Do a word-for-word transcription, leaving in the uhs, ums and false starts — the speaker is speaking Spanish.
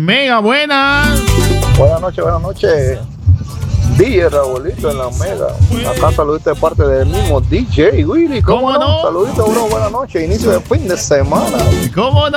Mega, buenas. Buenas noches, buenas noches. D J Raulito en la Mega. Acá saludito de parte del mismo D J Willy. ¿Cómo, ¿Cómo no? no? Saludito, bro. Buenas noches. Inicio de fin de semana. ¿Cómo no?